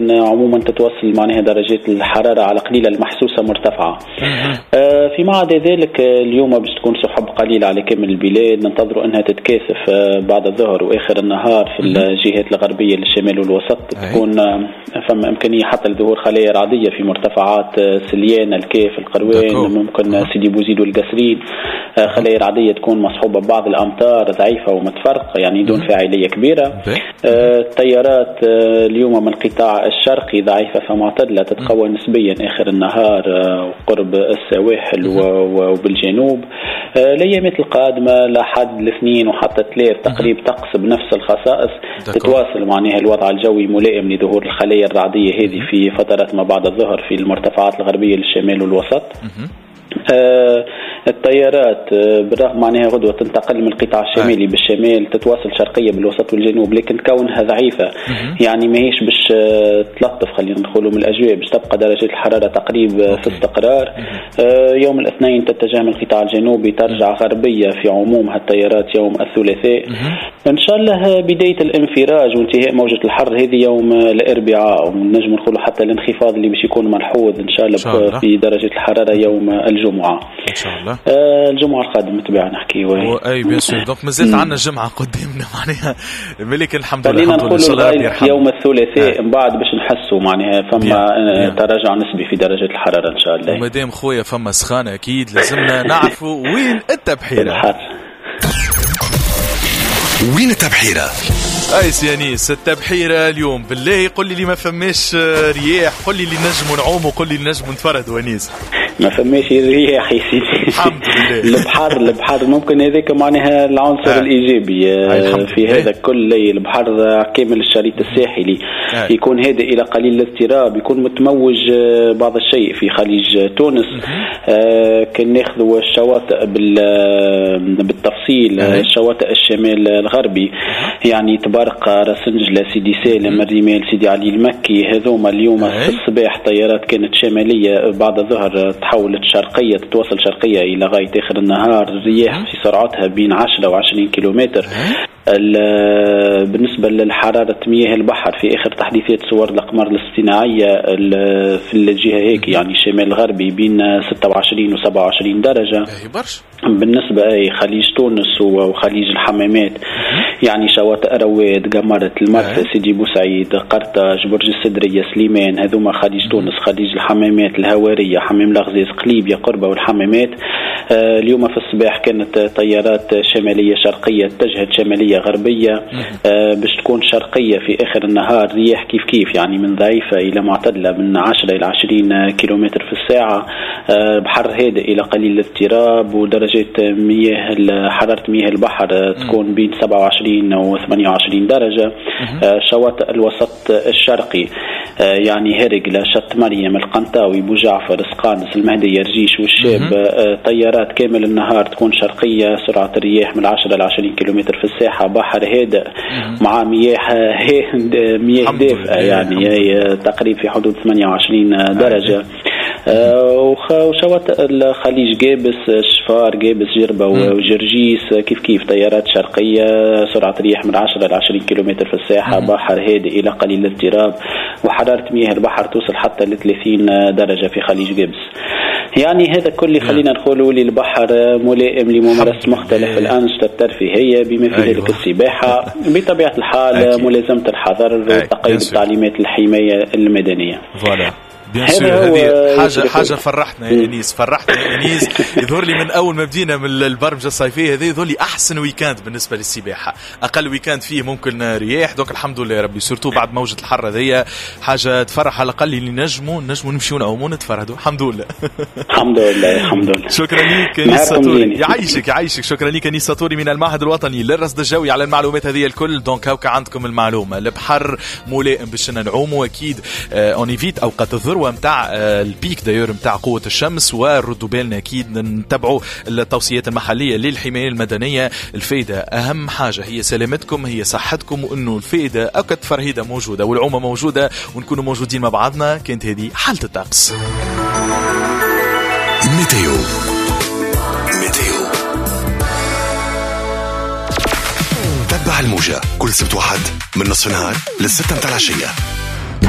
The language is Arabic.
عموما تتوصل معناها درجات الحرارة على قليلة المحسوسة مرتفعة. فيما عدا ذلك اليوم باش تكون سحب قليلة على كامل البلاد، ننتظروا أنها تتكاثف بعد الظهر وآخر النهار في الجهات الغربية للشمال والوسط. تكون فما إمكانية حتى لظهور خلايا رعدية في مرتفعات سليان، الكاف، القروان، ممكن سيدي بوزيد والقصرين. خلايا رعدية تكون مصحوبة ببعض الأمطار ضعيفة ومتفرقة يعني دون فاعلية كبيرة. التيارات اليوم من القطاع الشرقي ضعيفة فمعتدلة، تتقوى نسبيا آخر النهار وقرب السواحل وبالجنوب. الأيامات القادمة لحد الاثنين وحتى الثلاث تقريبا طقس بنفس الخصائص. تتواصل معناها الوضع الجوي ملائم لظهور الخلايا الرعدية هذه في فترات ما بعد الظهر في المرتفعات الغربية للشمال والوسط. التيارات بالرغم معناها غدوة تنتقل من القطاع الشمالي بالشمال تتواصل شرقية بالوسط والجنوب، لكن كونها ضعيفة يعني ماهيش باش تلطف، خلينا نقولوا من الأجواء باش تبقى درجة الحرارة تقريبا في استقرار. يوم الاثنين تتجه من القطاع الجنوبي ترجع غربية في عمومها التيارات يوم الثلاثاء. إن شاء الله بداية الانفراج وانتهاء موجة الحر هذه يوم الأربعاء، ونجم نقولوا حتى الانخفاض اللي باش يكون ملحوظ إن شاء الله في درجة الحرارة يوم الجمعة إن شاء الله. الجمعة القادمة تبعنا نحكي أي بيان سور. دونك مازلت عنا الجمعة قدامنا معناها ملك الحمد لله. خلينا نقولوا يوم الثلاثاء من بعد باش نحسوا معناها فما تراجع نسبي في درجة الحرارة إن شاء الله. ومادام خويا فما سخانة أكيد لازمنا نعرفوا وين التبحيرة. وين التبحيرة؟ أي سيانيس التبحيرة اليوم بالله قل لي ما فماش رياح، قل لي نجموا نعوم وقل لي نجموا نتفرد ونيس. ما فماش رياح يا سيدي الحمد لله. البحر ممكن هذاك معناها العنصر الإيجابي في هذا كل البحر كامل الشريط الساحلي يكون هادئ إلى قليل الاضطراب، يكون متموج بعض الشيء في خليج تونس. كان ناخذوا الشواطئ بالتفصيل. الشواطئ الشمال الغربي يعني تبارقة، راسنجلة، سيدي سالم، الرمال، سيدي علي المكي، هذوما اليوم في الصباح طيارات كانت شمالية بعد الظهر تحولت شرقية، تتواصل شرقية إلى غاية آخر النهار. الرياح في سرعتها بين 10 و20 كيلومتر. بالنسبة للحرارة مياه البحر في آخر تحديثات صور الأقمار الاصطناعية في الجهة هيك يعني الشمال الغربي بين 26 و27 درجة. بالنسبة خليج تونس وخليج الحمامات يعني شواطئ رواد، قمرة، المرسى، سيدي بوسعيد، قرطاج، برج السدرية، سليمان، هذوما خليج تونس. خليج الحمامات، الهوارية، حمام الغزيز، قليبية، قربة والحمامات. اليوم في الصباح كانت طيارات شمالية شرقية اتجهت شمالية غربية باش تكون شرقية في آخر النهار. رياح كيف يعني من ضعيفة إلى معتدلة من 10 إلى 20 كيلومتر في الساعة. بحر هادئ إلى قليل الاضطراب، ودرجة حرارة مياه البحر تكون بين 27 و 28 درجة. شواطئ الوسط الشرقي يعني هرقلة، شط مريم، القنطاوي، بوجعفر، سقانس، المهدية، رجيش والشاب. طيارات كامل النهار تكون شرقية، سرعة الرياح من 10 إلى 20 كيلومتر في الساحة. بحر هادئ مع مياه دافئة يعني تقريبا في حدود 28 درجة. وشواطئ الخليج جابس، شفار، جابس، جربة وجرجيس كيف طيارات شرقية، سرعة رياح من 10 إلى 20 كيلومتر في الساعة. بحر هادئ إلى قليل الاضطراب، وحرارة مياه البحر توصل حتى ل 30 درجة في خليج جابس. يعني هذا كل خلينا نقولوا للبحر ملائم لممارسة مختلف الأنشطة الترفيهية بما في ذلك السباحة. بطبيعة الحال ملازمة الحظر وتقييد التعليمات الحماية المدنية. هذه حاجة فرحتنا يا أنيس، يظهر لي من أول ما بدينا من البرمجة الصيفية هذه يظهر لي أحسن ويكاند بالنسبة للسباحة. أقل ويكاند فيه ممكن رياح، دوك الحمد لله يا ربي، سورتو بعد موجة الحر ذي حاجة تفرح على الأقل اللي نجموا نمشيو نعوموا نتفرهدوا. الحمد لله. الحمد لله. شكرا لك أنيس ساطوري، يعيشك. شكرا لك أنيس ساطوري من المعهد الوطني للرصد الجوي على المعلومات هذه الكل. دونك هاوكا عندكم المعلومة، البحر ملائم باش نعوموا أكيد. اونيفيت أوقات الذروة متاع البيك دايور متاع قوة الشمس، وردوا بالنا أكيد نتبعوا التوصيات المحلية للحماية المدنية. الفائدة أهم حاجة هي سلامتكم، هي صحتكم، وإنه الفائدة أو كتفرهيدة موجودة والعومة موجودة ونكونوا موجودين مع بعضنا. كانت هذه حالة الطقس. ميتيو تتبع الموجة كل سبت واحد من نصف النهار للستة متاع العشية.